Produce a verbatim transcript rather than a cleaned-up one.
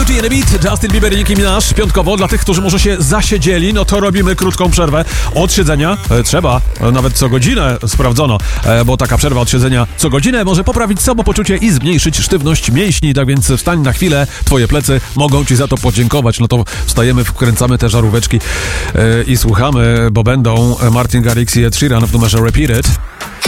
T N Beat, Justin Bieber i Nicki Minaj. Piątkowo dla tych, którzy może się zasiedzieli, no to robimy krótką przerwę od siedzenia. E, trzeba, e, nawet co godzinę sprawdzono, e, bo taka przerwa od siedzenia co godzinę może poprawić samopoczucie i zmniejszyć sztywność mięśni, tak więc wstań na chwilę, twoje plecy mogą ci za to podziękować. No to wstajemy, wkręcamy te żaróweczki e, i słuchamy, bo będą Martin Garrix i Ed Sheeran w numerze Repeat It.